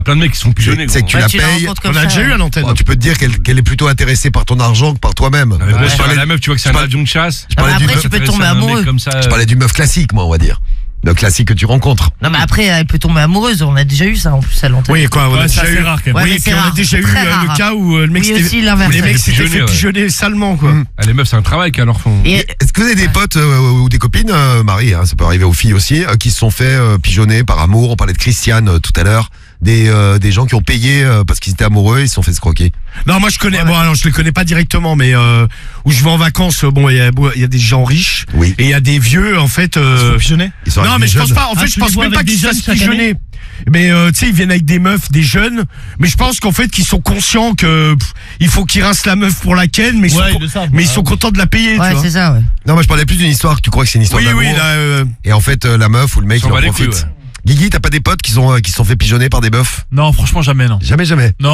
Plein de mecs qui sont pigeonnés. C'est que tu Ouais, la tu la payes. rencontres comme On a ça, déjà eu ouais. à l'antenne. Tu peux te dire qu'elle est plutôt intéressée par ton argent que par toi-même. La meuf, tu vois que c'est un avion de chasse. Je parlais, Après, du, tu peux tomber amoureux. Comme ça, je parlais du meuf classique, moi, on va dire. Le classique que tu rencontres. Non, mais après, elle peut tomber amoureuse. On a déjà eu ça en plus à l'antenne. Oui, quoi, on a Ouais, c'est déjà assez eu. rare quand même. Ouais, Oui, mais et c'est puis on a rare. déjà eu Très rare. le cas où le mec Oui, s'était aussi, l'inverse. les mecs s'étaient pigeonné, fait ouais. pigeonner salement, quoi. les meufs, c'est un travail qu'elles leur font. Et Est-ce que vous avez des potes ou des copines, Marie, ça peut arriver aux filles aussi, qui se sont fait pigeonner par amour? On parlait de Christiane tout à l'heure. Des gens qui ont payé parce qu'ils étaient amoureux, ils se sont fait escroquer. Non, moi je connais. Bon, alors je les connais pas directement, mais où je vais en vacances, bon, il y a des gens riches. Oui. Et il y a des vieux, en fait. Pigeonné. Ils sont Non, mais je pense pas. En fait, Ah, je tu pense les vois même pas avec qu'ils des se jeunes fassent chaque année pigeonner. Mais tu sais, ils viennent avec des meufs, des jeunes. Mais je pense qu'en fait, qu'ils sont conscients que il faut qu'ils rincent la meuf pour la ken, mais Ouais, ils le savent. ils sont contents de la payer. ouais, tu vois. c'est ça, ouais. Non, mais je parlais plus d'une histoire que tu crois que c'est une histoire Oui, d'amour. oui, là. Et en fait, la meuf ou le mec, Ils s'en il en bat les profite. couilles, ouais. Guigui, t'as pas des potes qui se sont fait pigeonner par des meufs? Non, franchement, jamais, non. Jamais.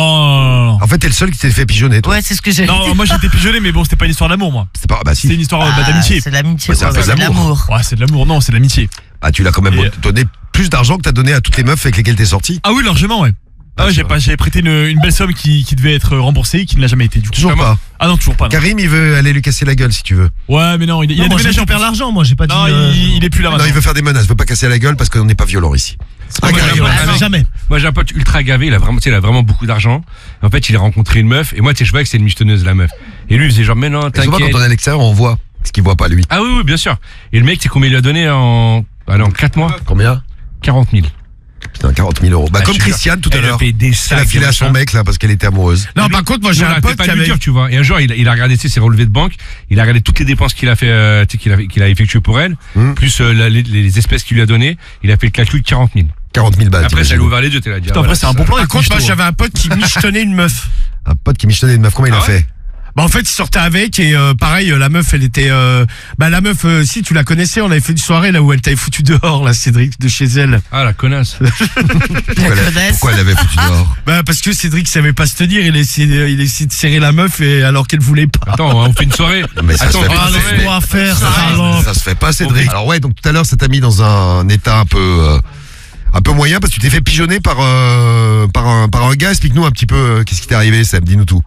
Non. En fait, t'es le seul qui s'est fait pigeonner, toi. Ouais, c'est ce que j'ai Non, moi j'étais pigeonné, mais bon, c'était pas une histoire d'amour, moi. C'est pas, bah C'était si. une histoire d'amitié. C'est de l'amitié, Ouais, c'est un peu c'est de l'amour. Ouais, c'est de l'amour, non, c'est de l'amitié. Ah, tu l'as quand même Et- donné plus d'argent que t'as donné à toutes les meufs avec lesquelles t'es sorti. Ah oui, largement, ouais. Ah ouais, j'avais prêté une belle somme qui devait être remboursée, qui ne l'a jamais été du coup. Toujours pas. Ah non, toujours pas. Non. Karim, il veut aller lui casser la gueule si tu veux. Ouais, mais non, il a Non, moi, déménagé je en perds l'argent, moi, j'ai pas dit. Non, il est plus là Non, maintenant. il veut faire des menaces, il veut pas casser la gueule parce qu'on n'est pas violent ici. Ah, moi, Karim, j'ai un pote- Jamais. Moi, j'ai un pote ultra gavé, il a vraiment beaucoup d'argent. En fait, il a rencontré une meuf, et moi, tu sais, je vois que c'est une michetonneuse, la meuf. Et lui, il faisait genre, mais non, Et souvent, t'inquiète. quand on est à l'extérieur, on voit ce qu'il voit pas lui. Ah oui, bien sûr. Et le mec, c'est combien il lui a donné en 4 mois? Combien? 40 000. Putain, 40 000 euros. Bah, Ah, comme je te jure. Christiane tout à Elle a l'heure. payé des Elle a sacs, filé à son machin. mec là parce qu'elle était amoureuse. Non, par contre, moi j'ai Nous, on un arrêtait pote pas qui de lui avait. dire, tu vois. Et un jour, il a regardé ses relevés de banque, il a regardé toutes les dépenses qu'il a fait, tu sais, qu'il a effectuées pour elle, plus les espèces qu'il lui a données, il a fait le calcul de 40 000. 40 000 balles. Après, ça t'imagines. lui a ouvert les yeux, t'es là. Putain, après, c'est un bon plan. Par contre, moi j'avais un pote qui michetonnait une meuf. Un pote qui michetonnait une meuf, combien il a Ah ouais fait? Bah en fait, il sortait avec et pareil, la meuf, elle était. Bah la meuf, si tu la connaissais, on avait fait une soirée là où elle t'avait foutu dehors, là, Cédric, de chez elle. Ah, la connasse. Pourquoi elle l'avait foutu dehors? Bah parce que Cédric savait pas se tenir, il a essayé de serrer la meuf et alors qu'elle voulait pas. Attends, on fait une soirée. Mais ça Attends, se on fait fait pas, une soirée. Laisse-moi faire, Ça se fait pas, Cédric. Alors ouais, donc tout à l'heure, ça t'a mis dans un état un peu moyen parce que tu t'es fait pigeonner par un gars. Explique-nous un petit peu qu'est-ce qui t'est arrivé, Seb, dis-nous tout.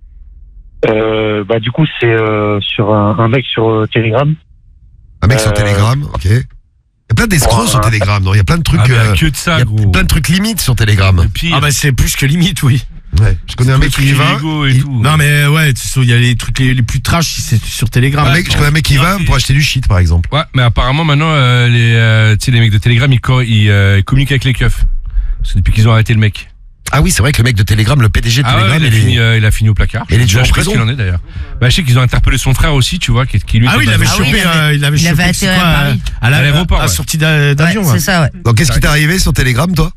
Bah du coup c'est sur un mec sur Telegram. Un mec sur Telegram, ok. Il y a plein d'escrocs sur Telegram, non? Il y a plein de trucs. Ah, mais il que de y ça, a gros. plein de trucs limites sur Telegram. Le pire. Ah bah c'est plus que limite, oui. Ouais. Je connais un mec qui y va. Et tout. Non mais ouais, il y a les trucs les plus trash, c'est sur Telegram. Je connais un mec qui y va pour acheter du shit, par exemple. Ouais, mais apparemment, maintenant, tu sais, les mecs de Telegram, ils communiquent avec les keufs. C'est depuis qu'ils ont arrêté le mec. Ah oui, c'est vrai que le mec de Telegram, le PDG de Ah Telegram, ouais, il a fini au placard. Il est toujours Je sais en pas ce prison. qu'il en est d'ailleurs. Bah, je sais qu'ils ont interpellé son frère aussi, tu vois, qui lui Ah oui, il était avait basé- chopé, il avait il chopé, avait c'est atterri quoi, à Paris. à À l'aéroport, à la ouais. sortie d'avion. Ouais, ouais. c'est ça, ouais. Donc qu'est-ce qui t'est arrivé sur Telegram, toi?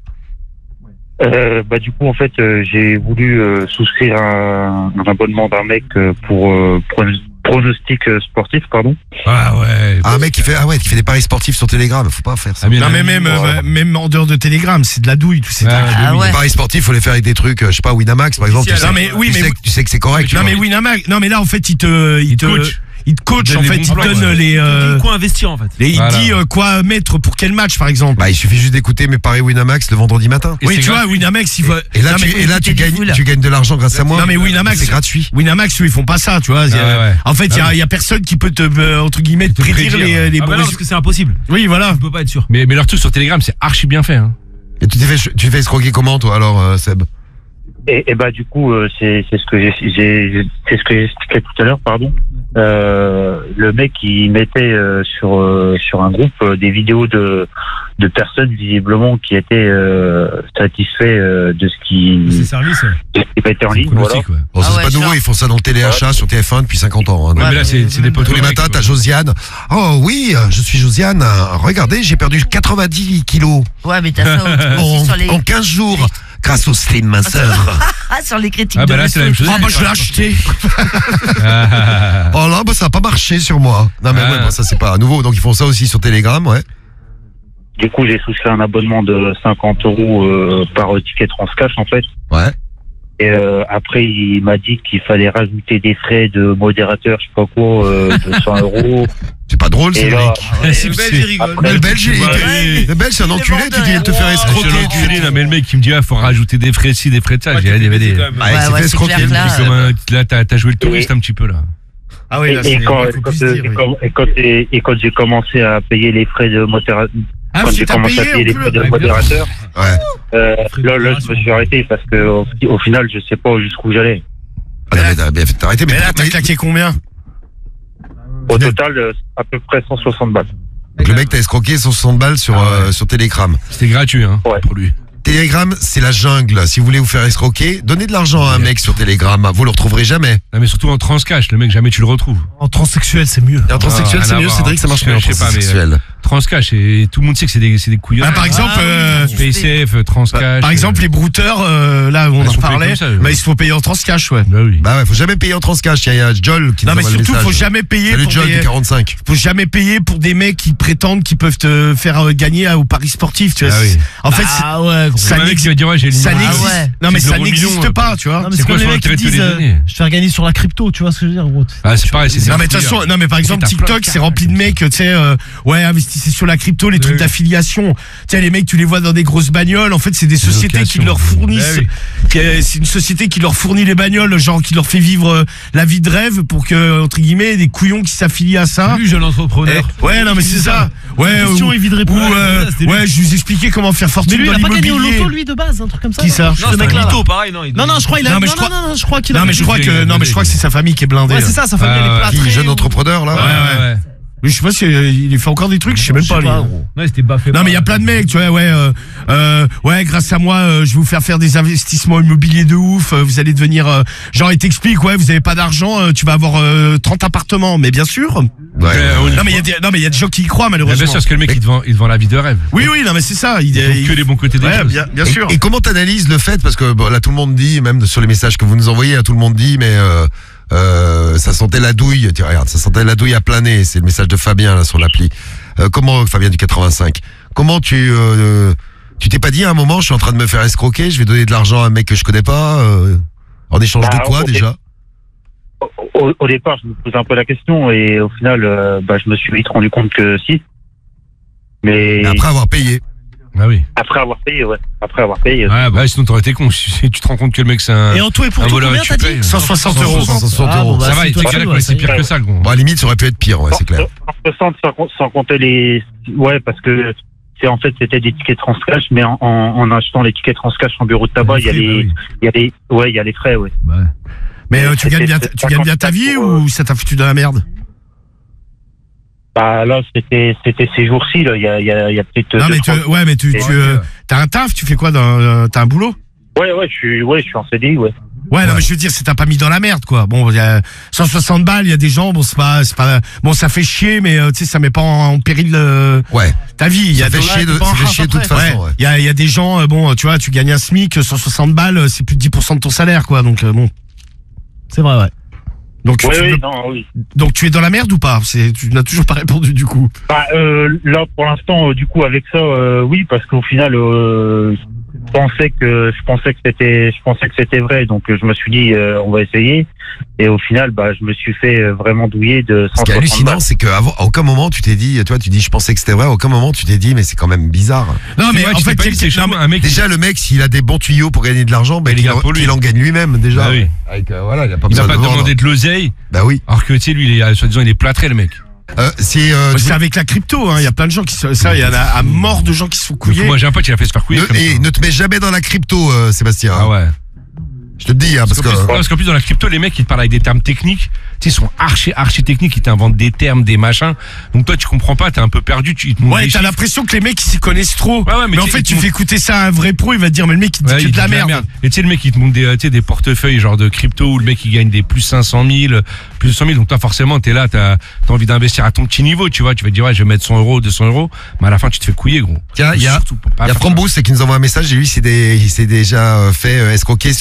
Bah du coup en fait j'ai voulu souscrire un abonnement d'un mec pour pronostic sportif pardon. Ah ouais. Ah, un mec qui fait des paris sportifs sur Telegram, faut pas faire ça. Ah, mais Non mais là, même en dehors de Telegram, c'est de la douille, tout c'est. Ah ouais. Les paris sportifs, faut les faire avec des trucs, je sais pas, Winamax par exemple. Non, mais oui, mais tu sais que c'est correct. Non mais Winamax, non mais là en fait il te coach donne en les fait, bons il plans, donne ouais. les Quoi investir en fait. et il Voilà. dit quoi mettre pour quel match par exemple. Bah, il suffit juste d'écouter mes paris Winamax le vendredi matin. Et Oui, c'est tu vois, gratuit. Winamax, il faut. Et là, Non, mais tu écouter des foules. gagnes de l'argent grâce à moi. Non, mais Winamax, c'est gratuit. Winamax, eux, ils font pas ça, tu vois. ouais. En fait, il y a personne qui peut te, entre guillemets, te prédire prédire. les Ah bons bah non, parce résultats. que c'est impossible. Oui, voilà. On peut pas être sûr. Mais leur truc sur Telegram, c'est archi bien fait. Hein. Et tu t'es fait escroquer comment, toi, alors, Seb? Et bah du coup c'est ce que c'est ce que j'expliquais tout à l'heure pardon. Le mec il mettait sur un groupe des vidéos de personnes visiblement qui étaient satisfaits de ce qui services. mettait en ligne voilà. Pronostic, ouais. Bon, ça, Ah c'est ouais, pas nouveau, genre. ils font ça dans le téléachat sur TF1 depuis 50 ans. Hein, Ouais, donc. mais là, c'est des potes. Tous les matins, t'as Josiane. Oh oui, je suis Josiane. Regardez, j'ai perdu 90 kilos Ouais, mais t'as ça aussi sur les, en 15 jours grâce au slim minceur. sur les critiques Ah, de bah là, c'est la même chose. Ah, bah, je l'ai acheté. Oh là, bah, ça a pas marché sur moi. Non, mais ouais, bon, ça, c'est pas nouveau. Donc, ils font ça aussi sur Telegram, ouais. Du coup j'ai souscrit un abonnement de 50 € par ticket Transcash en fait. Ouais. Et après, il m'a dit qu'il fallait rajouter des frais de modérateur, je sais pas quoi, de 100 €. C'est pas drôle, Et c'est là, le Belge, le Belge, c'est un enculé, tu dis, il te faire escroquer. Non, mais le mec qui me dit, faut rajouter des frais de ci, des frais de ça. J'ai dit, il s'est fait escroquer. là, t'as joué le touriste un petit peu, là. Ah oui, là, et quand j'ai commencé à payer les frais de modérateur, quand j'ai commencé à payer les frais de modérateur, là, je me suis arrêté parce que au final, je sais pas jusqu'où j'allais. T'as arrêté, mais là, t'as claqué combien? Au total, à peu près 160 balles. Donc le mec t'a escroqué 160 balles sur Telegram. C'était gratuit, hein, pour lui. Telegram, c'est la jungle. Si vous voulez vous faire escroquer, donnez de l'argent à un mec sur Telegram. Vous le retrouverez jamais. Non, mais surtout en transcash, le mec, jamais tu le retrouves. En transsexuel, c'est mieux. Et en transsexuel, c'est mieux, Cédric, ça marche mieux en transsexuel. Transcash, et tout le monde sait que c'est des couillons. Par exemple, PCF, Transcash. Par exemple, les brouteurs, là où on en parlait, ils se font payer en transcash, ouais. Bah oui. Bah ouais, faut jamais payer en transcash. Il y a Joel qui nous envoie le message. Non, mais surtout, faut jamais payer Salut pour Joel du 45. Faut jamais payer pour des mecs qui prétendent qu'ils peuvent te faire gagner au paris sportif, tu vois. Ah oui. En fait, ça n'existe non, mais ça n'existe pas, tu vois. Non, mais c'est comme les mecs qui disent, je te fais gagner sur la crypto, tu vois ce que je veux dire, gros. Ah, c'est pareil, c'est non, mais de toute façon, non, mais par exemple, TikTok, c'est rempli de mecs, tu sais, ouais, investissez sur la crypto, les trucs d'affiliation. Tu sais, les mecs, tu les vois dans des grosses bagnoles. En fait, c'est des sociétés qui leur fournissent. C'est une société qui leur fournit les bagnoles, genre, qui leur fait vivre la vie de rêve pour que, entre guillemets, des couillons qui s'affilient à ça. Lui, jeune entrepreneur. Ouais, non, mais c'est ça. Ouais, ouais, je vous expliquais comment faire fortune dans l'immobilier. Mais lui, il a pas gagné au loto, lui, de base, un truc comme ça. Qui ça? Ce mec-là. pareil, non, je crois qu'il a. Non, je crois qu'il a. Non, mais je crois que c'est sa famille qui est blindée. Ouais, c'est ça, sa famille, elle est plâtrée. Jeune entrepreneur, là. Ouais. Mais je sais pas s'il fait encore des trucs, je sais même pas. Non, c'était baffé. Non, mais il y a plein de mecs, tu vois, ouais, grâce à moi, je vais vous faire des investissements immobiliers de ouf, vous allez devenir, genre, il t'explique, ouais, vous avez pas d'argent, tu vas avoir 30 appartements, mais bien sûr. Ouais. Non, mais il y a des gens qui y croient, malheureusement. Bien sûr, parce que le mec, il te vend la vie de rêve. Oui, non, mais c'est ça. Il que les bons côtés des choses. Bien sûr. Et comment t'analyses le fait, parce que bon, là, tout le monde dit, même sur les messages que vous nous envoyez, tout le monde dit, mais ça sentait la douille. Tiens, regarde, ça sentait la douille à plein nez. C'est le message de Fabien là sur l'appli. Comment Fabien du 85? Comment tu t'es pas dit à un moment, je suis en train de me faire escroquer, je vais donner de l'argent à un mec que je connais pas, en échange de quoi déjà? Au départ, je me posais un peu la question et au final, je me suis vite rendu compte que si. Mais après avoir payé. Ah oui. Après avoir payé, ouais. Ouais, bah sinon t'aurais été con. Si tu te rends compte que le mec c'est un. Et en tout et pour tout, combien t'as dit? 160 €. 160 €. Ça va, c'est pire que ça, gros. Bon, à la limite, ça aurait pu être pire, ouais, c'est clair. 160 sans compter les. Ouais, parce que c'était des tickets Transcash, mais en achetant les tickets Transcash en bureau de tabac, il y a les frais, ouais. Mais tu gagnes bien ta vie ou ça t'a foutu dans la merde? Bah là, c'était ces jours-ci, là. Il y a peut-être. Non, mais t'as un taf, tu fais quoi t'as un boulot? Ouais, je suis en CDI, ouais. Ouais, non, mais je veux dire, c'est t'as pas mis dans la merde, quoi. Bon, il y a 160 balles, il y a des gens, bon, c'est pas, bon, ça fait chier, mais tu sais, ça met pas en péril ta vie. Ça fait chier de toute façon. Il y a des gens, bon, tu vois, tu gagnes un SMIC, 160 balles, c'est plus de 10% de ton salaire, quoi. Donc bon. C'est vrai, ouais. Donc, donc tu es dans la merde ou pas? Tu n'as toujours pas répondu du coup. Là pour l'instant du coup avec ça oui, parce qu'au final je pensais que c'était vrai, donc je me suis dit on va essayer, et au final je me suis fait vraiment douiller de 160 balles. Ce qui est hallucinant, c'est qu'à aucun moment tu t'es dit, toi tu dis je pensais que c'était vrai, à aucun moment tu t'es dit mais c'est quand même bizarre. Non mais en fait un mec déjà le mec s'il a des bons tuyaux pour gagner de l'argent, il en gagne lui-même déjà. Bah oui. Avec, voilà, il a pas besoin de demander de l'oseille. Bah oui. Alors que tu sais lui soi-disant il est plâtré le mec. C'est avec la crypto, hein. Il y a plein de gens il y en a à mort de gens qui se font couiller. Moi j'ai un pote qui a fait se faire couiller. Ne te mets jamais dans la crypto, Sébastien. Ah ouais. Je te le dis, parce qu'en plus dans la crypto, les mecs ils te parlent avec des termes techniques, tu sais, ils sont archi techniques, ils t'inventent des termes, des machins. Donc toi tu comprends pas, t'es un peu perdu. T'as l'impression que les mecs ils s'y connaissent trop. Ouais, mais en fait tu fais écouter ça à un vrai pro, il va te dire mais le mec il dit que de la merde. Et tu sais le mec il te montre des portefeuilles genre de crypto où le mec il gagne des plus 500 000, plus de 100 000. Donc toi forcément t'es là, t'as envie d'investir à ton petit niveau, tu vois. Tu vas te dire ouais je vais mettre 100 €, 200 €, mais à la fin tu te fais couiller gros. Tiens, il y a Frambous qui nous envoie un message et lui il s'est déjà fait escroquer sur le bon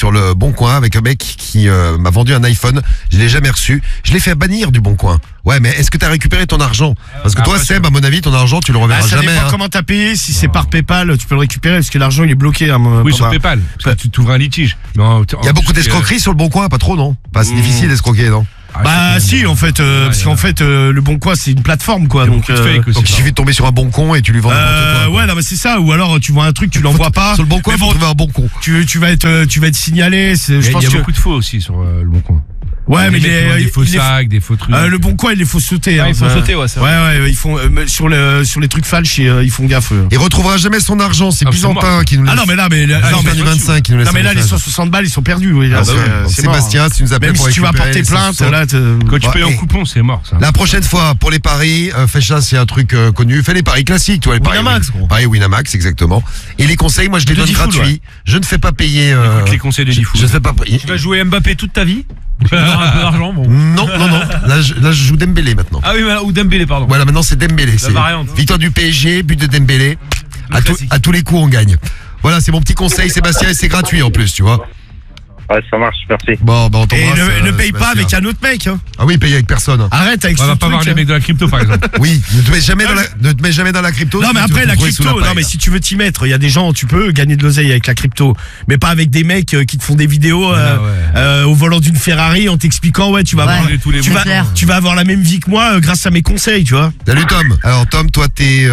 Bon Coin avec un mec qui m'a vendu un iPhone. Je l'ai jamais reçu. Je l'ai fait bannir du Bon Coin. Ouais, mais est-ce que t'as récupéré ton argent? Parce que toi, Seb, à mon avis, ton argent, tu le reverras ça jamais. dépend comment t'as payé. Si c'est par PayPal, tu peux le récupérer parce que l'argent il est bloqué. Oui, sur PayPal. Parce que tu t'ouvres un litige. Il y a beaucoup d'escroqueries sur le Bon Coin, pas trop, non? C'est difficile d'escroquer, non? Bah si, en fait, parce qu'en fait, le Bon Coin c'est une plateforme quoi. Donc il suffit de tomber sur un bon con et tu lui vends n'importe quoi. Ouais, non mais c'est ça. Ou alors tu vois un truc, tu l'envoies pas. Sur le Bon Coin, faut trouver un bon con. Tu vas être signalé. Il y a beaucoup de faux aussi sur le Bon Coin. Ouais, mais des faux sacs, des faux trucs. Le Bon Coin, il les faut sauter. Il faut sauter, ouais, ça. Ouais, ils font sur les trucs falches, ils font gaffe. Il retrouvera jamais son argent, c'est Byzantin qui nous laisse. Ah non, mais là, du 25 qui nous laisse. Non, mais là, les 160 balles, ils sont perdus. Oui, là, c'est Sébastien, tu nous appelles même pour si tu vas porter plainte, là, quand tu payes en coupon, c'est mort, ça. La prochaine fois, pour les paris, Fécha, c'est un truc connu. Fais les paris classiques, tu vois, les paris. Winamax, gros. Paris Winamax, exactement. Et les conseils, moi, je les donne gratuits. Je ne fais pas payer. Écoute les conseils de Diffoul. Je ne fais pas payer. Tu vas jouer Mbappé toute ta vie? Tu vas avoir un peu d'argent, bon. Non. Là, je joue Dembélé maintenant. Ah oui, ou Dembélé, pardon. Voilà, maintenant c'est Dembélé. C'est variante. Victoire du PSG, but de Dembélé. À tous les coups, on gagne. Voilà, c'est mon petit conseil, Sébastien, et c'est gratuit en plus, tu vois. Ouais, ça marche, merci. Bon, on et t'embrasse. ne paye pas Sébastien. avec un autre mec. Hein. Ah oui, paye avec personne. Arrête avec On ce va pas voir truc. les mecs de la crypto, par exemple. Oui, ne te mets jamais dans la crypto. Non mais sinon tu après vas la te retrouver sous crypto, paille, non mais là. si tu veux t'y mettre, il y a des gens, tu peux gagner de l'oseille avec la crypto, mais pas avec des mecs qui te font des vidéos au volant d'une Ferrari en t'expliquant tu vas avoir, tous les mois. tu vas avoir la même vie que moi grâce à mes conseils, tu vois. Salut Tom. Alors Tom, toi t'es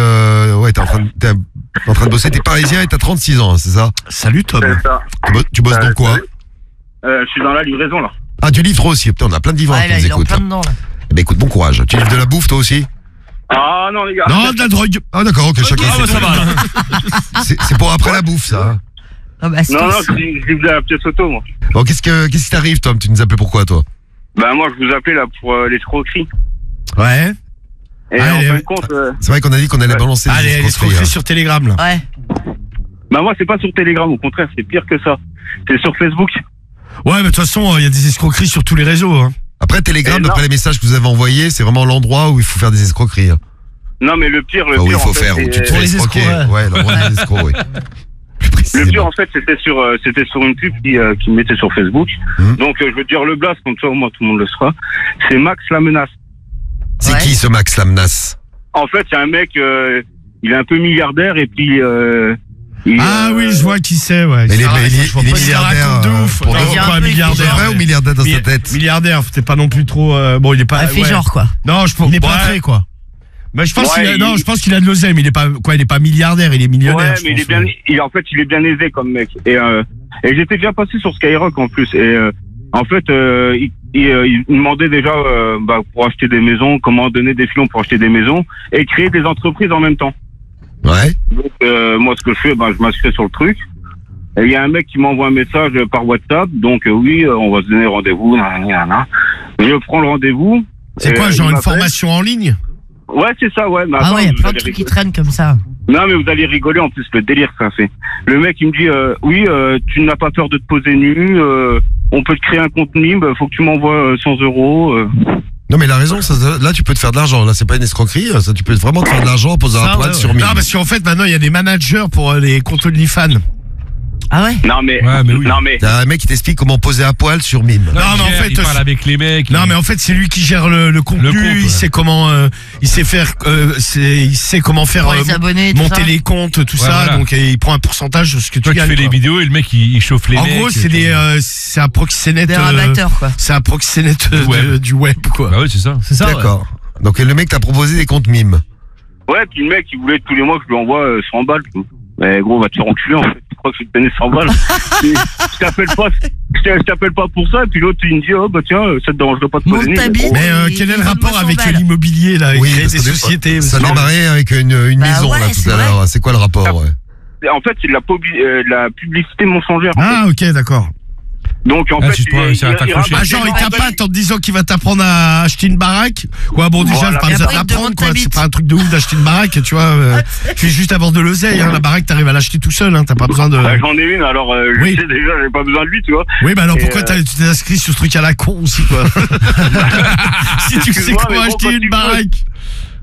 en train de bosser, t'es parisien et t'as 36 ans, hein, c'est ça? Salut Tom. C'est ça. Tu bosses dans quoi? Je suis dans la livraison, là. Ah, tu livres aussi. Putain, on a plein de livreurs Ouais, qui là, nous il est en écoutent. plein Là. dedans, là. Eh ben écoute, bon courage. Tu livres de la bouffe toi aussi? Ah non, les gars. Non, de la drogue. Ah d'accord, ok, chacun. Ah, bah, ça va, là. C'est pour après la bouffe, ça. Hein. Ah bah, c'est Non, tout. je livre de la pièce auto, moi. Bon, qu'est-ce qui t'arrive, Tom? Tu nous appelles pourquoi, toi? Bah, moi, je vous appelais, là, pour l'escroquerie. Ouais. Et Allez, en fin de compte, C'est vrai qu'on a dit qu'on allait balancer des Allez, les escroqueries, escroqueries hein. sur Telegram là. Ouais. bah, moi, c'est pas sur Telegram, au contraire, c'est pire que ça. C'est sur Facebook. Ouais, mais de toute façon, il y a des escroqueries sur tous les réseaux. Hein. Après, Telegram, Et d'après non. les messages que vous avez envoyés, c'est vraiment l'endroit où il faut faire des escroqueries. Hein. Non, mais le pire, Où il faut en fait, faire, où tu te c'est- fais les escroquer. escrocs, Ouais, l'endroit des escrocs, oui. Plus Le précisément. pire, en fait, c'était sur une pub qui me mettait sur Facebook. Donc, je veux dire le blast, comme ça, au moins, tout le monde le sera. C'est Max la menace. C'est Ouais. qui ce Max Lamnas? En fait, c'est un mec, il est un peu milliardaire et puis... Oui, je vois qui c'est, ouais. Mais il est Ça, il est- je vois il est pas si ça milliardaire. raconte de ouf. Pour Non, de Il est pas un peu C'est milliardaire. vrai ou milliardaire dans sa tête? Milliardaire, t'es pas non plus trop. Bon, il est pas. Elle fait ouais. genre, quoi. Non, je pense. Il est pas ouais. très, quoi. Mais je pense Ouais, qu'il a, il- non, je pense qu'il a de l'oseille, mais il est pas milliardaire, il est millionnaire. Ouais, je mais il est pense, bien, en fait, il est bien aisé comme mec. Et j'étais déjà passé sur Skyrock en plus. Et en fait, il demandait déjà pour acheter des maisons, comment donner des filons pour acheter des maisons et créer des entreprises en même temps. Ouais. Donc moi, ce que je fais, je m'inscris sur le truc. Et il y a un mec qui m'envoie un message par WhatsApp. Donc oui, on va se donner rendez-vous. Nanana. Je prends le rendez-vous. C'est quoi, il genre une m'appelle. formation en ligne? Ouais, c'est ça, ouais. Mais Ah attends, ouais, il y a vous plein de allez trucs qui rigoler. traînent comme ça. Non, mais vous allez rigoler en plus, le délire que ça fait. Le mec, il me dit, oui, tu n'as pas peur de te poser nu, on peut te créer un compte MIB, faut que tu m'envoies 100 euros. Non mais il a raison, là tu peux te faire de l'argent, là c'est pas une escroquerie, ça tu peux vraiment te faire de l'argent en posant un poil sur Non, 1000. parce qu'en fait, maintenant, il y a des managers pour les comptes OnlyFans. Ah ouais? Non, mais, Ouais, mais oui. non, mais, T'as un mec qui t'explique comment poser un poil sur mime. Non, mais en fait, il parle avec les mecs. Non, mais en fait, c'est lui qui gère le contenu. Le compte, il ouais. sait comment, il sait faire, il sait comment faire Pour les abonnés, tout monter ça. les comptes, tout Ouais, ça. voilà. Donc, il prend un pourcentage de ce que Toi, tu tu gagnes. fais les quoi. vidéos et le mec, il chauffe les En mecs. gros, c'est c'est un proxénète. Des rabatteurs, quoi. C'est un proxénète du web, quoi. Bah ouais, c'est ça. C'est ça, ouais. D'accord. Donc le mec t'a proposé des comptes mimes. ouais, puis le mec, il voulait tous les mois que je lui envoie 100 balles. Mais gros, va te faire enculer, en fait. Tu crois que je vais te donner 100 balles? Je t'appelle pas pour ça, et puis l'autre, il me dit, oh, bah tiens, ça te dérange pas de poser Monte nu. ta bite. Mais Et quel est le donne-moi rapport 100 avec balles. l'immobilier, là, Oui, créer parce des que sociétés? Ça Non, démarrait avec une Bah maison ouais, là tout c'est à l'heure. C'est quoi le rapport ouais. En fait, c'est de la publicité mensongère. En Ah, ok, d'accord. fait. Donc, en Ah, fait, juste pour réussir à t'accrocher. Ah, genre, il t'appâte en te disant qu'il va t'apprendre à acheter une baraque. Ouais, bon, déjà, Voilà. c'est pas Et besoin après, il te d'apprendre, demande quoi. ta C'est bite. pas un truc de ouf d'acheter une baraque, tu vois. Tu fais juste avoir de l'oseille, hein. La baraque, t'arrives à l'acheter tout seul, hein. T'as pas besoin de. J'en ai une, alors je Oui. sais déjà, j'ai pas besoin de lui, tu vois. Oui, bah alors Et, pourquoi tu t'es inscrit sur ce truc à la con aussi, quoi? Si tu sais Excuse-moi, comment mais bon, acheter quand une tu baraque.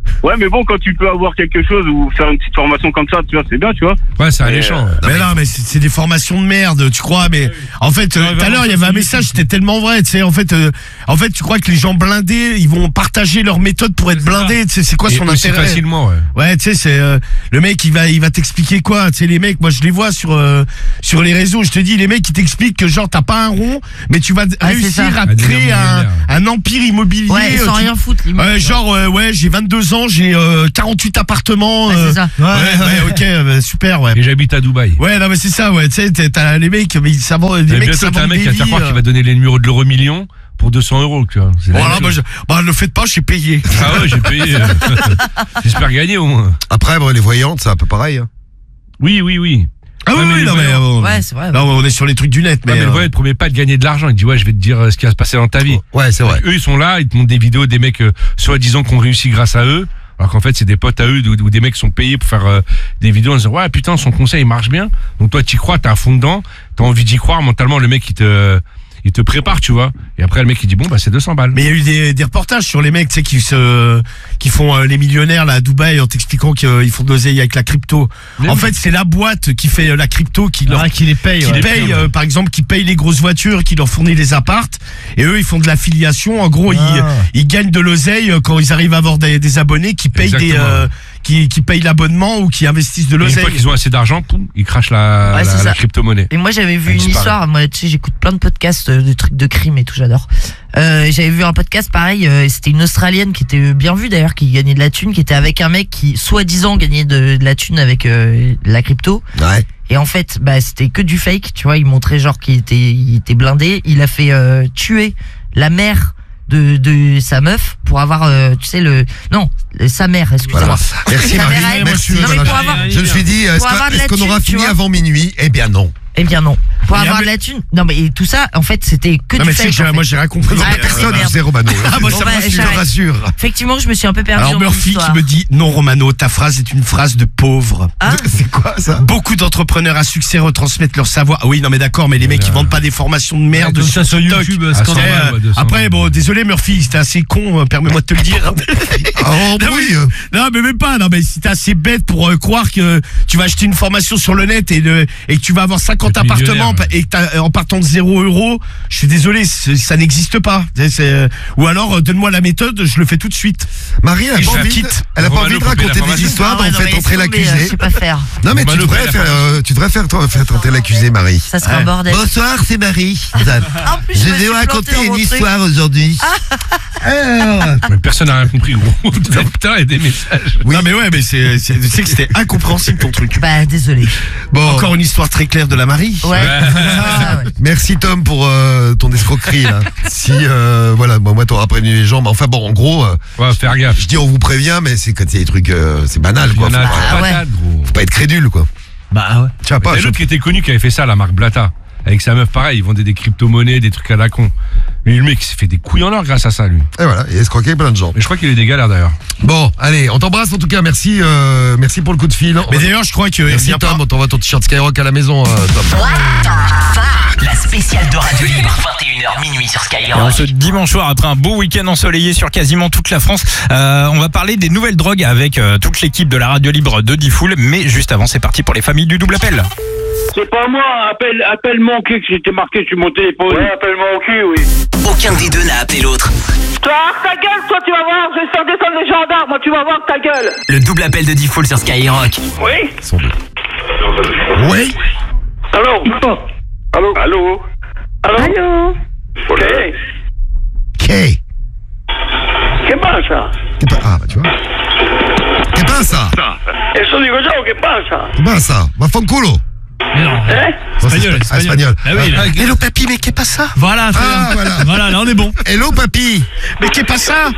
Ouais, mais bon, quand tu peux avoir quelque chose ou faire une petite formation comme ça, tu vois, c'est bien, tu vois. Ouais, c'est alléchant. Mais non, mais c'est des formations de merde, tu crois, mais en fait, tout à l'heure, il y avait un message, c'était tellement vrai, tu sais, en fait, tu crois que les gens blindés, ils vont partager leur méthode pour être blindés, tu sais, c'est quoi son Et aussi intérêt? facilement, ouais. Ouais, tu sais, c'est le mec, il va t'expliquer quoi, tu sais, les mecs, moi je les vois sur les réseaux, je te dis, les mecs, ils t'expliquent que genre t'as pas un rond, mais tu vas réussir à À créer devenir un empire immobilier. Ouais, sans rien foutre, limite. Genre, ouais, j'ai 22 ans, j'ai 48 appartements. Ouais, c'est ça. Ouais, ok, super, ouais. Et j'habite à Dubaï. Ouais, non, mais c'est ça, ouais, tu sais, t'as les mecs, mais ils savent, les Et mecs bientôt, savent t'as un mec qui va te faire croire qu'il va donner les numéros de l'euro million pour 200 €, tu vois. C'est la Voilà, même chose. ne le faites pas, je suis payé. Ah ouais, j'ai payé. J'espère gagner au moins. Après, bon, les voyantes, c'est un peu pareil. Hein. Oui. Ah Ouais, oui, mais les non, mais voyants- Ouais, c'est vrai. non, on est sur les trucs du net, Mais mais. le voyant, il te promet pas de gagner de l'argent. Il te dit, ouais, je vais te dire ce qui va se passer dans ta vie. Ouais, c'est vrai. Eux, ils sont là, ils te montrent des vidéos des mecs, soi-disant, qui ont réussi grâce à eux. Alors qu'en fait, c'est des potes à eux ou des mecs qui sont payés pour faire des vidéos en disant, ouais, putain, son conseil, il marche bien. Donc toi, t'y crois, t'as un fond dedans, t'as envie d'y croire. Mentalement, le mec, il te prépare, tu vois. Et après, le mec, il dit, bon, bah, c'est 200 balles. Mais il y a eu des reportages sur les mecs, tu sais, qui font les millionnaires là à Dubaï en t'expliquant qu'ils font de l'oseille avec la crypto. Mais En oui. fait, c'est la boîte qui fait la crypto qui les paye. paye, par exemple, qui paye les grosses voitures, qui leur fournit les appartes. Et eux, ils font de l'affiliation. En gros, ils gagnent de l'oseille quand ils arrivent à avoir des abonnés qui payent Exactement. qui payent l'abonnement ou qui investissent de Et une l'oseille. fois qu'ils ont assez d'argent, poum, ils crachent la Ouais, c'est ça. crypto-monnaie. Et moi j'avais vu Elle une disparaît. histoire, moi tu sais j'écoute plein de podcasts de trucs de crime et tout, j'adore. J'avais vu un podcast pareil, c'était une Australienne qui était bien vue d'ailleurs, qui gagnait de la thune, qui était avec un mec qui soi-disant gagnait de la thune avec la crypto. Ouais. Et en fait, bah c'était que du fake, tu vois, il montrait genre qu'il était blindé, il a fait tuer la mère de sa meuf pour avoir sa mère, excusez-moi. Voilà. Merci Sa Marie. mère, elle- Merci. non, mais Voilà. pour avoir- Je me suis dit, pour avoir de la est-ce qu'on aura thune, tu fini vois. avant minuit? Eh bien non. Eh bien non. Pour Mais avoir ah, de la thune. Non mais et tout ça, en fait, c'était que Non, du mais tu sais fake. que en fait. moi j'ai rien compris. Non, Ah, mais d'accord, personne merde. ne sait Romano. Ah, moi, Bon, ça bah, me Je te j'arrête. rassure. Effectivement, je me suis un peu perdu. Alors dans mon Murphy histoire. qui me dit non Romano, ta phrase est une phrase de pauvre. Ah. C'est quoi ça? Beaucoup d'entrepreneurs à succès retransmettent leur savoir. Ah oui, non mais d'accord, mais les mecs ils vendent pas des formations de merde Comme ça sur TikTok. YouTube, Ah, scandale. c'est vrai, ouais, 200 Après balles. bon, désolé Murphy, c'était assez con, permets-moi de te le dire. Oh, Non, oui. Non mais même pas, non mais si t'es assez bête pour croire que tu vas acheter une formation sur le net et que tu vas avoir 50 Être appartements millionnaire, et que en partant de 0 €, je suis désolé, ça n'existe pas. Ou alors donne-moi la méthode, je le fais tout de suite. Marie, elle a Et pas je envie de, quitte. elle a pas Romano, envie de faut payer la raconter des formation. histoires Ah dont ouais, on non, fait mais entrer laisse tomber, l'accusé. je sais pas faire. Non, mais tu Romano, devrais paye la faire, formation. tu devrais faire entrer l'accusé, Marie. Ça sera un bordel. Bonsoir, c'est Marie. En plus, Je me vais suis vous plantée raconter dans une mon truc. histoire aujourd'hui. Mais personne n'a rien compris, gros. Putain, il y a des messages. Non mais ouais, mais tu sais que c'était incompréhensible ton truc. Bah désolé. Bon, Encore une histoire très claire de la Marie. Ouais. Ça, ouais. merci Tom pour ton escroquerie. Là. Si, voilà, moi t'auras prévenu les gens. Mais enfin bon, en gros, Ouais, faire gaffe. je dis on vous prévient, mais c'est quand c'est des trucs, c'est banal, Il y quoi. en a Faut des Ah ouais. patates, gros. pas être crédule, quoi. Bah ouais. Tu vois pas. Et l'autre qui était connu qui avait fait ça, la marque Blata. Avec sa meuf, pareil, ils vendaient des crypto-monnaies, des trucs à la con. Lui, le mec, il s'est fait des couilles en or grâce à ça, lui. Et voilà, il a escroqué plein de gens. Mais je crois qu'il a eu des galères d'ailleurs. Bon, allez, on t'embrasse en tout cas. Merci, merci pour le coup de fil. Mais d'ailleurs, je crois que Merci Tom, on t'envoie ton t-shirt Skyrock à la maison, Tom. La spéciale de Radio Libre, 21h minuit sur Et en Skyrock. ce dimanche soir, après un beau week-end ensoleillé sur quasiment toute la France, on va parler des nouvelles drogues avec toute l'équipe de la Radio Libre de Diffoul. Mais juste avant, c'est parti pour les familles du double appel. C'est pas moi, appelle mon cul que j'étais marqué sur mon téléphone. Ouais, appelle mon cul, oui. Aucun des deux n'a appelé l'autre. Toi, ta gueule, toi, tu vas voir, je vais faire descendre les gendarmes, moi, tu vas voir ta gueule. Le double appel de Diffoul sur Skyrock. Oui. Oui. Allô. Allô. Allô. Allô. Ok. Che. Che passa? Ah, bah tu vois. Che passa? Eso digo yo, che passa? Che passa? Vaffanculo. Eh? Espagnol, espagnol. Ah oui, là. Hello papy, mais qu'est pas ça? Voilà, très Ah, bien. voilà. Voilà, là on est bon. Hello, papy. Mais qu'est pas ça?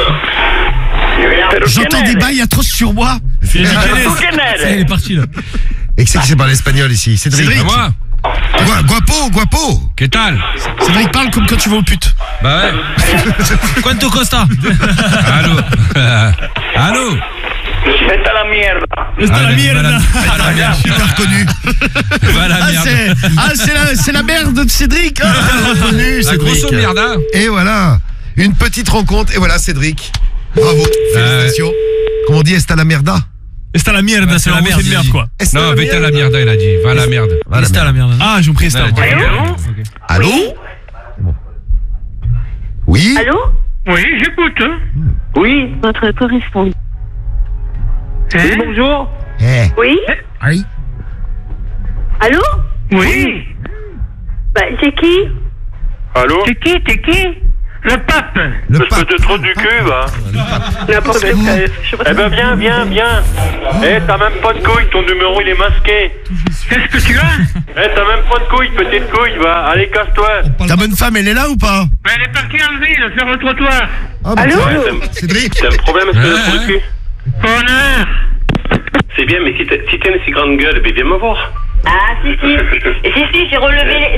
Pero J'entends quién des eres? bails atroces sur moi. Il a dit ¿Tú Kenneth. quién Ça, il est eres? parti là. Et qui c'est qui sait parler espagnol ici? Cédric. Et moi, Guapo. qu'est-ce tal? Cédric parle comme quand tu vas aux putes. Bah ouais. Quanto costa? Allô. Allô. Vete a la mierda. C'est la merde. Va la merde. Tu l'as reconnu. Va la merde. C'est la merde de Cédric. Reconnu, La grosso Cédric. merda. Et voilà. Une petite rencontre. Et voilà, Cédric. Bravo. Félicitations. Comment on dit Esta la merda? Esta la mierda, c'est la merde, quoi. Non, vete a la mierda, il a dit. Va à la merde. Esta la merde. Ah, j'ai compris Esta. Allô? Oui? Allô? Oui, j'écoute. Oui. Votre correspondant. Oui, bonjour. Oui? Oui. Allô? Oui. Bah, c'est qui? Allô? T'es qui? Le pape. Espèce de trou du cul, va. N'importe quoi. Eh ben, viens. Eh, t'as même pas de couilles, ton numéro il est masqué. Qu'est-ce que tu as? Eh, t'as même pas de couilles, petite couille, va. Allez, casse-toi. Ta bonne femme, elle est là ou pas? Mais elle est partie en ville, sur le trottoir. Allô? Cédric? T'as un problème, espèce de trou du cul? Connard. C'est bien, mais si t'as une si grande gueule, ben viens me voir. Ah, si, j'ai relevé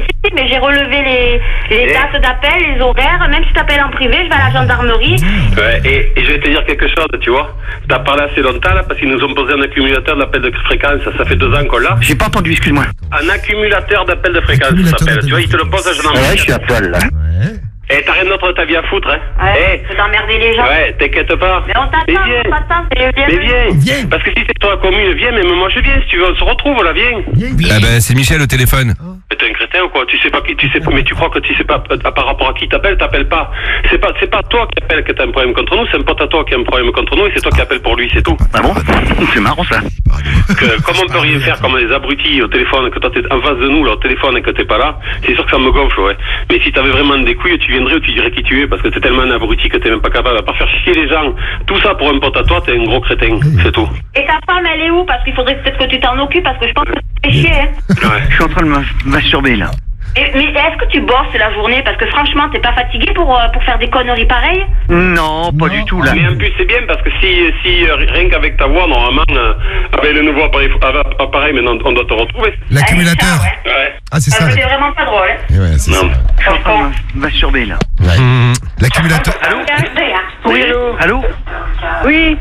les dates d'appel, les horaires. Même si t'appelles en privé, je vais à la gendarmerie. Ouais, et je vais te dire quelque chose, tu vois. T'as parlé assez longtemps, là, parce qu'ils nous ont posé un accumulateur d'appel de fréquence. Ça fait 2 ans qu'on l'a. J'ai pas entendu, excuse-moi. Un accumulateur d'appel de fréquence, ça s'appelle. Tu vois, ils te le posent à la gendarmerie. Ouais, je suis à poil, là. Eh, t'as rien d'autre de ta vie à foutre, hein? Ouais, faut d'emmerder les gens. Ouais, t'inquiète pas. Mais on t'attend, c'est Mais viens. Parce que si c'est sur la commune, viens, mais moi je viens, si tu veux, on se retrouve, là, viens. Ah ben, c'est Michel au téléphone. Mais t'es un crétin ou quoi? Tu sais pas qui, mais tu crois que tu sais pas, par rapport à qui t'appelles pas. C'est pas toi qui appelle que t'as un problème contre nous, c'est un pote à toi qui a un problème contre nous et c'est toi qui appelles pour lui, c'est tout. Ah bon? C'est marrant, ça. Comment on peut rien faire comme les abrutis au téléphone, que toi t'es en face de nous, là, au téléphone et que t'es pas là, c'est sûr que ça me gonfle, ouais. Mais si t'avais vraiment des couilles, tu viendrais ou tu dirais qui tu es parce que t'es tellement un abruti que t'es même pas capable, à part faire chier les gens. Tout ça pour un pote à toi, t'es un gros crétin, c'est tout. Et ta femme, elle est où? Parce qu'il faudrait peut-être que tu t'en occupes, parce que je pense que c'est chier, hein. Ouais. Je suis en train de me masturber, là. Mais est-ce que tu bosses la journée? Parce que franchement, t'es pas fatigué pour faire des conneries pareilles? Non, pas du tout, là. Mais en plus, c'est bien parce que si rien qu'avec ta voix, normalement, avec le nouveau appareil, maintenant, on doit te retrouver. L'accumulateur. Ouais. Ah, c'est ça. C'est vraiment pas drôle, hein. Ouais, c'est ça. Je suis en train de me masturber, là. Ouais. L'accumulateur. Allô? Oui, allô? Oui.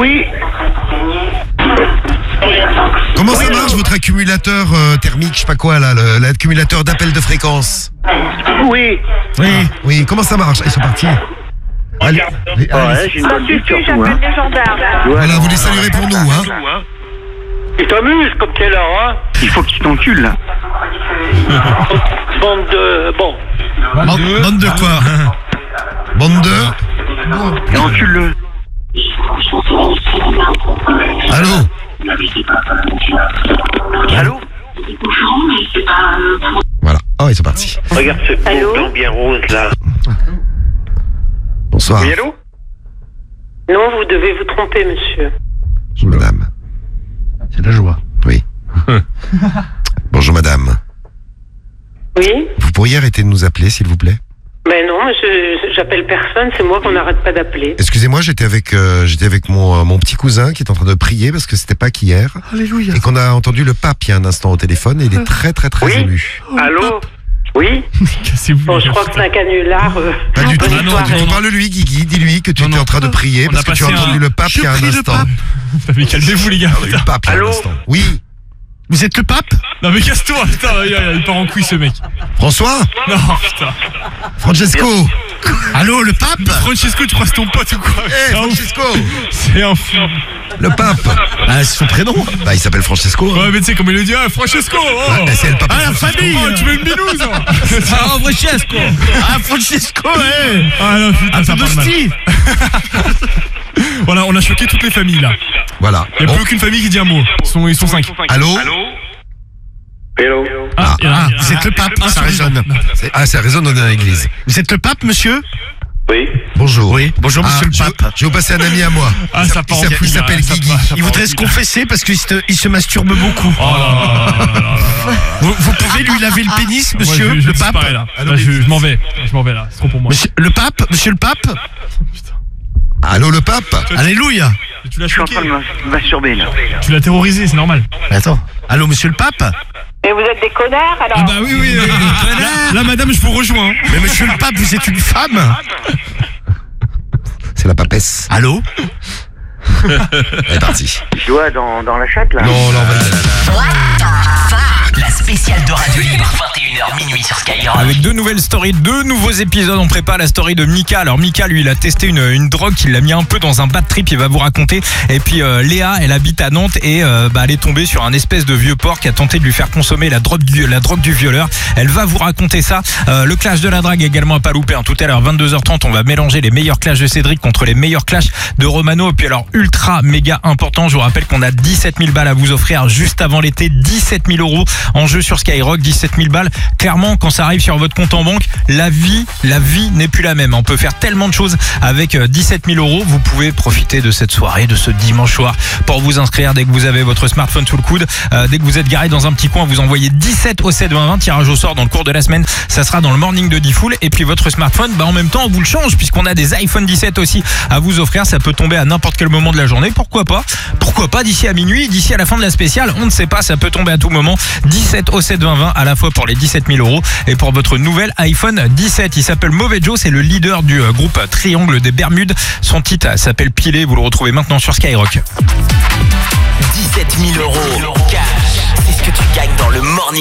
Comment ça marche votre accumulateur thermique, je sais pas quoi là, l'accumulateur d'appel de fréquence? Oui. Oui, comment ça marche? Ils sont partis. Allez, Ouais, j'ai une bonne vie surtout, hein. les gendarmes. voilà, vous les saluerez pour nous, hein. Il t'amuse comme t'es là, hein? Il faut que tu t'encules, là. Bande de... Bon. Bande de quoi? Bande de... Et encule-le. Allô? Allô? Voilà. Oh, ils sont partis. Regarde ce bouton bien rose, là. Bonsoir. Oui, allô? Non, vous devez vous tromper, monsieur. Bonjour, madame. C'est la joie. Oui. Bonjour, madame. Oui? Vous pourriez arrêter de nous appeler, s'il vous plaît? Ben non, monsieur, j'appelle personne, c'est moi qu'on n'arrête pas d'appeler. Excusez-moi, j'étais avec mon petit cousin qui est en train de prier parce que c'était Pâques hier. Alléluia. Et qu'on a entendu le pape il y a un instant au téléphone et il est très très très ému. Allô? Oui? Bon, je crois que c'est un canular. Pas du tout. bonne histoire. Parle-lui, Guigui, dis-lui que tu étais en train de prier parce que tu as entendu le pape il y a un instant. Mais calmez-vous, les gars. Le pape il y a un instant. Oui. Vous êtes le pape? Non, mais casse-toi, putain, il part en couille, ce mec. François? Non, putain. Francesco? Allô, le pape? Francesco, tu crois que c'est ton pote ou quoi? Eh, Francesco! C'est un fou. Le pape! Ah, c'est son prénom? Bah, il s'appelle Francesco. Ouais, mais tu sais, comme il le dit, ah, Francesco! Oh. Ouais, c'est le pape. Ah, la famille! Oh, tu veux une binouse? Ah, Francesco! Ah, Francesco, ouais! Ah, non, putain, ça parle mal. Voilà, on a choqué toutes les familles, là. Voilà. Il n'y a plus aucune famille qui dit un mot. Ils sont 5. Allô? Hello? Vous êtes le pape, ça résonne. Ça résonne dans l'église. Vous êtes le pape, monsieur? Oui? Bonjour. Oui, bonjour, monsieur le pape. Je vais vous passer un ami à moi. Ah, ça part en couille. Il s'appelle Guigui. Il voudrait se confesser parce qu'il se masturbe beaucoup. Oh là là. Vous pouvez lui laver le pénis, monsieur le pape? Là, je m'en vais. Je m'en vais, là. C'est trop pour moi. Monsieur le pape? Allô, le pape? Alléluia. Tu l'as Je suis en choqué. train de me masturber, là. Tu l'as terrorisé, c'est normal. Attends. Allô, monsieur le pape? Et vous êtes des connards, alors? Ah bah oui. Là, madame, je vous rejoins. Mais monsieur le pape, vous êtes une femme? C'est la papesse. Allô? Elle est partie. Je dois dans la chatte, là. Non, on va What the fuck? La spéciale de Radio Libre, 21h minuit sur Skyrock. Avec 2 nouvelles stories, 2 nouveaux épisodes. On prépare la story de Mika. Alors Mika, lui, il a testé une drogue qu'il l'a mis un peu dans un bad trip. Il va vous raconter. Et puis Léa, elle habite à Nantes et elle est tombée sur un espèce de vieux porc qui a tenté de lui faire consommer la drogue du violeur. Elle va vous raconter ça. Le clash de la drague également à pas louper. Tout à l'heure, 22h30, on va mélanger les meilleurs clashs de Cédric contre les meilleurs clashs de Romano. Et puis alors, ultra méga important, je vous rappelle qu'on a 17 000 balles à vous offrir juste avant l'été. 17 000 euros en jeu sur Skyrock. 17 000 balles. Clairement, quand ça arrive sur votre compte en banque, la vie n'est plus la même. On peut faire tellement de choses avec 17 000 euros. Vous pouvez profiter de cette soirée, de ce dimanche soir pour vous inscrire dès que vous avez votre smartphone sous le coude. Dès que vous êtes garé dans un petit coin, vous envoyez 17 au 7 20 20. Tirage au sort dans le cours de la semaine. Ça sera dans le morning de Diffoul. Et puis votre smartphone, en même temps, on vous le change puisqu'on a des iPhone 17 aussi à vous offrir. Ça peut tomber à n'importe quel moment de la journée. Pourquoi pas d'ici à minuit, d'ici à la fin de la spéciale. On ne sait pas, ça peut tomber à tout moment. 17 au 7 20 20 à la fois pour les 17 000 euros et pour votre nouvel iPhone 17. Il s'appelle Mauvais Joe, c'est le leader du groupe Triangle des Bermudes. Son titre s'appelle Pilé. Vous le retrouvez maintenant sur Skyrock. 17 000 euros cash. C'est ce que tu gagnes dans le morning.